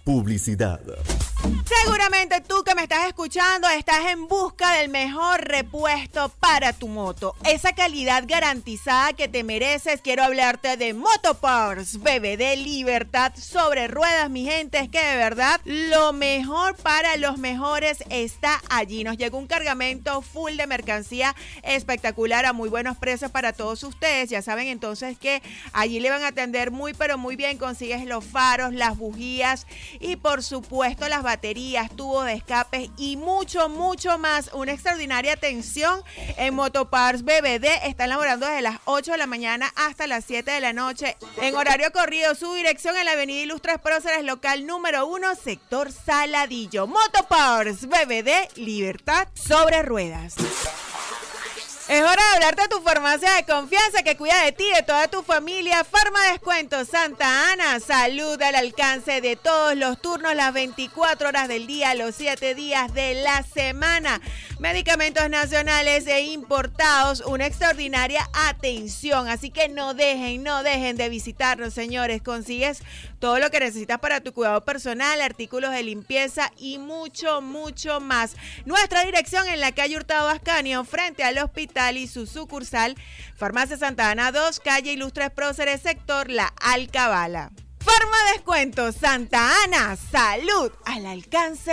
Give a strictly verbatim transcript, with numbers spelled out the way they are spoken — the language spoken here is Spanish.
Publicidad. Seguramente tú que me estás escuchando estás en busca del mejor repuesto para tu moto. Esa calidad garantizada que te mereces. Quiero hablarte de Motoparts B B D Libertad sobre ruedas, mi gente. Es que de verdad lo mejor para los mejores está allí. Nos llegó un cargamento full de mercancía espectacular a muy buenos precios para todos ustedes. Ya saben entonces que allí le van a atender muy pero muy bien. Consigues los faros, las bujías y por supuesto las baterías, tubos de escape y mucho, mucho más. Una extraordinaria atención en Motoparts B B D. Están laborando desde las ocho de la mañana hasta las siete de la noche en horario corrido. Su dirección en la avenida Ilustres Próceres, local número uno, sector Saladillo. Motoparts B B D, libertad sobre ruedas. Es hora de hablarte de tu farmacia de confianza que cuida de ti y de toda tu familia. Farma Descuento Santa Ana. Salud al alcance de todos los turnos, las veinticuatro horas del día, los siete días de la semana. Medicamentos nacionales e importados. Una extraordinaria atención. Así que no dejen, no dejen de visitarnos, señores. Consigues todo lo que necesitas para tu cuidado personal, artículos de limpieza y mucho, mucho más. Nuestra dirección en la calle Hurtado Ascanio, frente al hospital y su sucursal, Farmacia Santa Ana dos, calle Ilustres Próceres, sector La Alcabala. Farma Descuento Santa Ana, salud al alcance